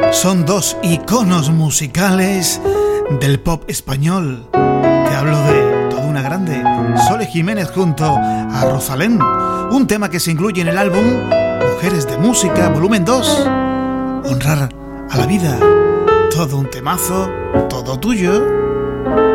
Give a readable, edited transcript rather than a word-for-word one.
Son dos iconos musicales del pop español. Te hablo de toda una grande, Sole Jiménez junto a Rosalén. Un tema que se incluye en el álbum Mujeres de Música, volumen 2. Honrar a la vida. Todo un temazo, todo tuyo.